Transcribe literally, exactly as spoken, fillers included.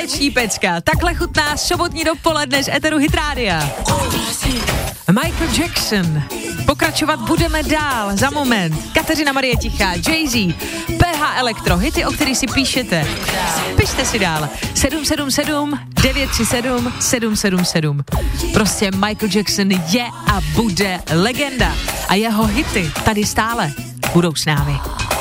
Vánoční pecka. Takhle chutná sobotní dopoledne z Eteru Hit Rádia. Michael Jackson. Pokračovat budeme dál za moment. Kateřina Marie Tichá, Jay-Z, P H Elektro, hity, o kterých si píšete. Pište si dál. sedm sedm sedm, devět tři sedm, sedm sedm sedm. Prostě Michael Jackson je a bude legenda. A jeho hity tady stále budou s námi.